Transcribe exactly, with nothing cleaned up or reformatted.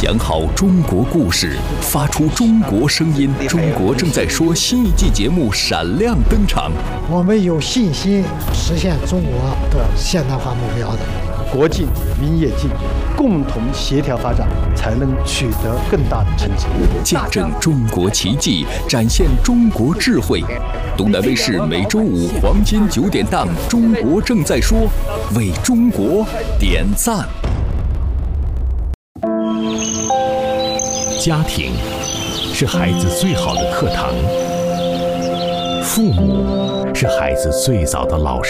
讲好中国故事，发出中国声音。中国正在说新一季节目闪亮登场。 我们有信心实现中国的现代化目标的。 国进民也进，共同协调发展，才能取得更大的成绩。 见证中国奇迹，展现中国智慧。东南卫视每周五黄金九点档《中国正在说》，为中国点赞。 家庭是孩子最好的课堂，父母是孩子最早的老师。